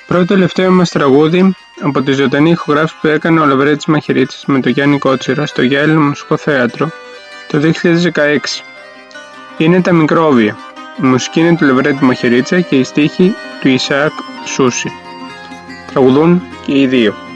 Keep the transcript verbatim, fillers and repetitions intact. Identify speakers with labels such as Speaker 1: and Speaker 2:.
Speaker 1: Πρώτο τελευταίο μας τραγούδι από τη ζωντανή ηχογράφηση που έκανε ο Λαβρέτης Μαχαιρίτσας με τον Γιάννη Κότσιρα στο Γυάλινο Μουσικό Θέατρο το δύο χιλιάδες δεκαέξι. Είναι τα μικρόβια. Η μουσική είναι του Λαβρέτη Μαχαιρίτσα και η στίχη του Ισαάκ Σούση. Τραγουδούν και οι δύο.